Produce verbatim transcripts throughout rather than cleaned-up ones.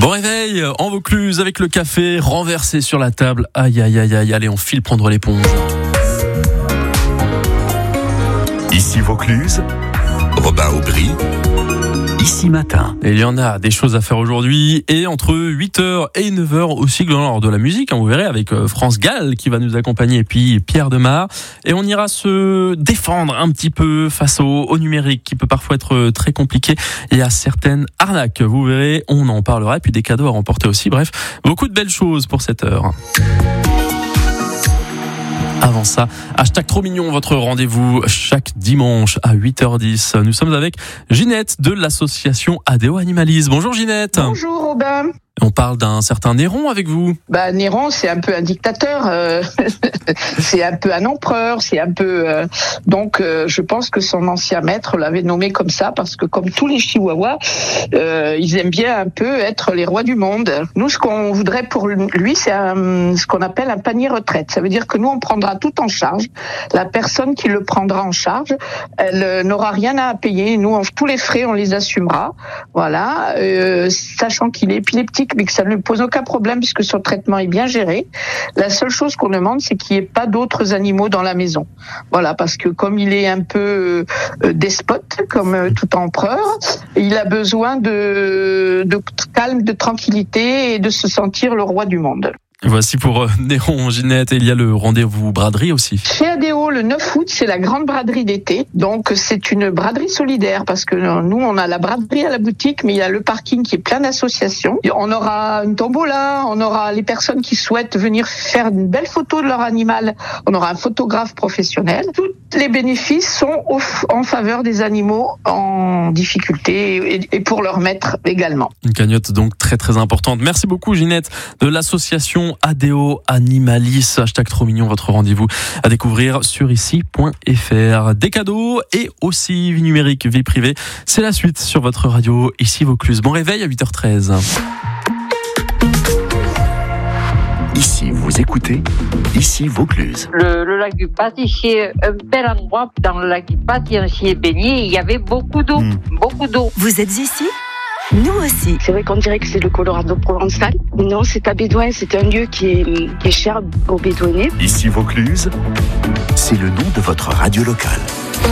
Bon réveil en Vaucluse avec le café renversé sur la table. Aïe aïe aïe aïe, allez on file prendre l'éponge. Ici Vaucluse, Robin Aubry. Ici matin. Et il y en a des choses à faire aujourd'hui et entre huit heures et neuf heures aussi lors de la musique, hein, vous verrez avec France Gall qui va nous accompagner et puis Pierre Demar. Et on ira se défendre un petit peu face au, au numérique qui peut parfois être très compliqué. Il y a certaines arnaques, vous verrez, on en parlera et puis des cadeaux à remporter aussi. Bref, beaucoup de belles choses pour cette heure. Avant ça, hashtag trop mignon, votre rendez-vous chaque dimanche à huit heures dix. Nous sommes avec Ginette de l'association Adeo Animalis. Bonjour Ginette. Bonjour Robin. On parle d'un certain Néron avec vous. Bah Néron, c'est un peu un dictateur, euh, c'est un peu un empereur, c'est un peu. Euh, donc, euh, je pense que son ancien maître l'avait nommé comme ça parce que, comme tous les Chihuahuas, euh, ils aiment bien un peu être les rois du monde. Nous, ce qu'on voudrait pour lui, c'est un, ce qu'on appelle un panier retraite. Ça veut dire que nous, on prendra tout en charge. La personne qui le prendra en charge, elle euh, n'aura rien à payer. Nous, on, tous les frais, on les assumera. Voilà, euh, sachant qu'il est épileptique, mais que ça ne lui pose aucun problème puisque son traitement est bien géré. La seule chose qu'on demande, c'est qu'il n'y ait pas d'autres animaux dans la maison. Voilà, parce que comme il est un peu euh, despote, comme euh, tout empereur, il a besoin de, de calme, de tranquillité et de se sentir le roi du monde. Voici pour Néron, Ginette, et il y a le rendez-vous braderie aussi. Chez Adeo, le neuf août, c'est la grande braderie d'été. Donc, c'est une braderie solidaire parce que nous, on a la braderie à la boutique, mais il y a le parking qui est plein d'associations. On aura une tombola, on aura les personnes qui souhaitent venir faire une belle photo de leur animal. On aura un photographe professionnel. Tous les bénéfices sont en faveur des animaux en difficulté et pour leur maître également. Une cagnotte donc très très importante. Merci beaucoup Ginette de l'association Adeo Animalis, hashtag trop mignon, votre rendez-vous à découvrir sur ici point f r. Des cadeaux et aussi vie numérique, vie privée, c'est la suite sur votre radio ici Vaucluse. Bon réveil à huit heures treize. Ici, vous écoutez, ici Vaucluse. Le, le lac du Paty, c'est un bel endroit. Dans le lac du Paty, on s'y est baigné, il y avait beaucoup d'eau, mmh. beaucoup d'eau. Vous êtes ici ? Nous aussi. C'est vrai qu'on dirait que c'est le Colorado provençal. Non, c'est à Bédouin, c'est un lieu qui est, qui est cher aux Bédouinais. Ici Vaucluse, c'est le nom de votre radio locale.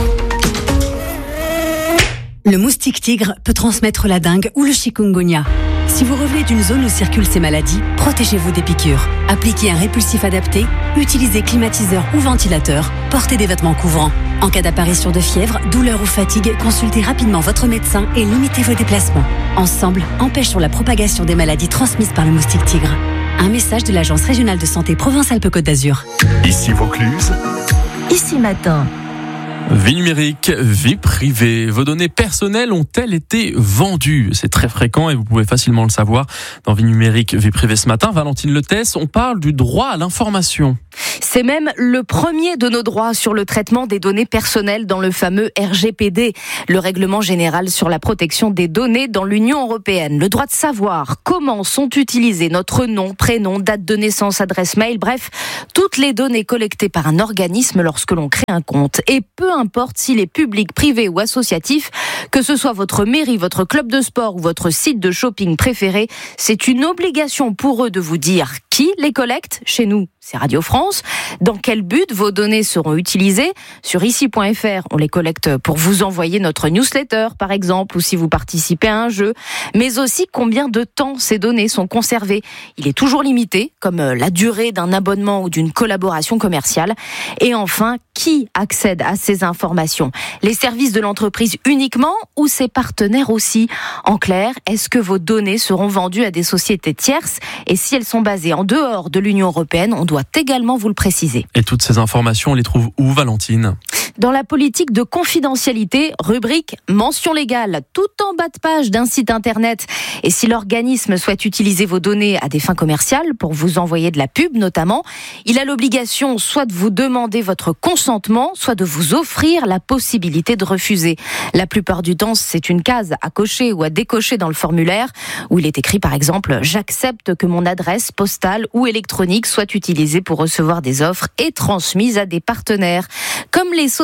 Le moustique tigre peut transmettre la dengue ou le chikungunya. Si vous revenez d'une zone où circulent ces maladies, protégez-vous des piqûres. Appliquez un répulsif adapté, utilisez climatiseur ou ventilateur, portez des vêtements couvrants. En cas d'apparition de fièvre, douleur ou fatigue, consultez rapidement votre médecin et limitez vos déplacements. Ensemble, empêchons la propagation des maladies transmises par le moustique tigre. Un message de l'Agence régionale de santé Provence-Alpes-Côte d'Azur. Ici Vaucluse. Ici matin. Vie numérique, vie privée. Vos données personnelles ont-elles été vendues ? C'est très fréquent et vous pouvez facilement le savoir. Dans Vie numérique, vie privée ce matin, Valentine Letès, on parle du droit à l'information. C'est même le premier de nos droits sur le traitement des données personnelles dans le fameux R G P D, le règlement général sur la protection des données dans l'Union européenne. Le droit de savoir comment sont utilisés notre nom, prénom, date de naissance, adresse mail, bref, toutes les données collectées par un organisme lorsque l'on crée un compte. Et peu importe s'il est public, privé ou associatif, que ce soit votre mairie, votre club de sport ou votre site de shopping préféré, c'est une obligation pour eux de vous dire qui les collecte. Chez nous, c'est Radio France. Dans quel but vos données seront utilisées ? Sur ici point f r, on les collecte pour vous envoyer notre newsletter, par exemple, ou si vous participez à un jeu. Mais aussi combien de temps ces données sont conservées. Il est toujours limité, comme la durée d'un abonnement ou d'une collaboration commerciale. Et enfin, qui accède à ces informations ? Les services de l'entreprise uniquement ou ses partenaires aussi ? En clair, est-ce que vos données seront vendues à des sociétés tierces ? Et si elles sont basées en dehors de l'Union européenne, on doit également vous le préciser. Et toutes ces informations, on les trouve où, Valentine ? Dans la politique de confidentialité, rubrique mention légale, tout en bas de page d'un site internet. Et si l'organisme souhaite utiliser vos données à des fins commerciales, pour vous envoyer de la pub notamment, il a l'obligation soit de vous demander votre consentement, soit de vous offrir la possibilité de refuser. La plupart du temps, c'est une case à cocher ou à décocher dans le formulaire, où il est écrit par exemple « J'accepte que mon adresse postale ou électronique soit utilisée pour recevoir des offres et transmise à des partenaires ». Comme les sociétés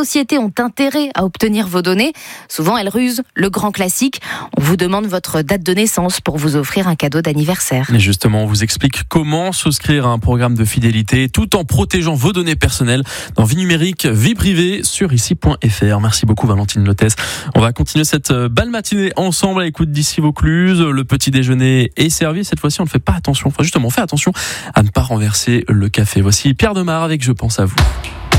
sociétés ont intérêt à obtenir vos données. Souvent, elles rusent. Le grand classique, on vous demande votre date de naissance pour vous offrir un cadeau d'anniversaire. Et justement, on vous explique comment souscrire à un programme de fidélité tout en protégeant vos données personnelles dans Vie numérique, vie privée sur ici point f r. Merci beaucoup Valentine Lotès. On va continuer cette belle matinée ensemble à l'écoute d'Ici Vaucluse. Le petit déjeuner est servi. Cette fois-ci, on ne fait pas attention. Enfin, justement, on fait attention à ne pas renverser le café. Voici Pierre Demar avec Je pense à vous.